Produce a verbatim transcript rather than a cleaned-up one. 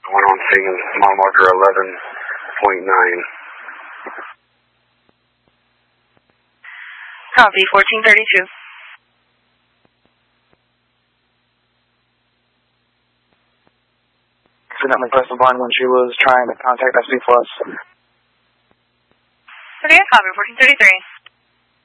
one on Sagan, mile marker eleven point nine. Copy, fourteen thirty-two. Accidentally pressed the button when she was trying to contact S C plus. Okay, copy, fourteen thirty-three.